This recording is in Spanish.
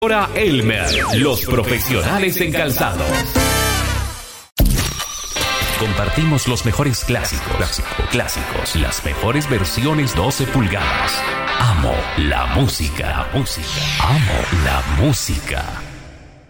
Ahora Elmer, los profesionales en calzado. Compartimos los mejores clásicos, las mejores versiones 12 pulgadas. Amo la música. Amo la música.